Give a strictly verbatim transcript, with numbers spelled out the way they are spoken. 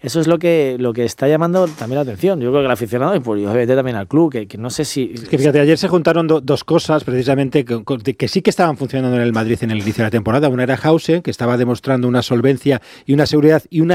eso es lo que lo que está llamando también la atención. Yo creo que el aficionado, y pues obviamente también al club, que, que no sé si... Es que fíjate, ayer se juntaron do, dos cosas precisamente que, que sí que estaban funcionando en el Madrid en el inicio de la temporada. Una era Hause, que estaba demostrando una solvencia y una seguridad y una